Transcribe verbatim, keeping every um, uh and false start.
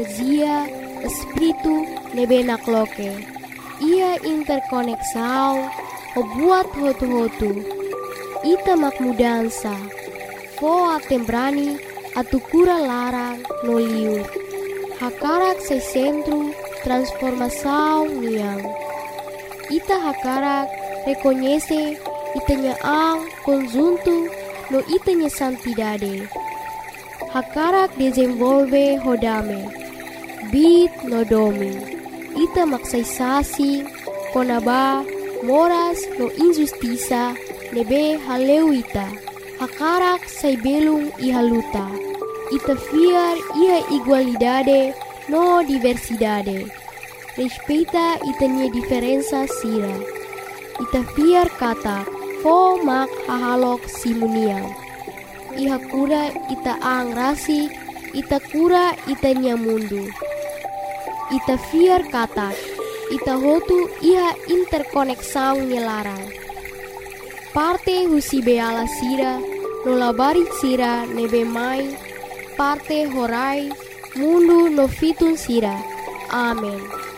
zia, espiritu, nebe nakloke. Ia interkoneksau, ho buat hotu-hotu. Ita makmudansa, fo atembrani, atukura larang, no liur. Hakarak se centro, transformação niang. Ita hakarak, reconhece, itanya ang, conjunto, no itanya santidade. Hakarak desenvolve hodame, bit no domi. Ita maksaisasi, konaba, moras no injustiça, nebe haleu ita. Hakarak sai belum ihaluta. Ita fiar ia igualdade no diversidade. Respeita itanya diferença sira. Ita fiar kata fo mak hahalok simuniang. Iha kura ita ang rasi, ita kura itanya mundu. Ita fiar kata, ita hotu iha interkoneksau nyelarang. Parte husi beala sira, nolabari sira nebe mai, parte horai, mundu no fitun sira. Amen.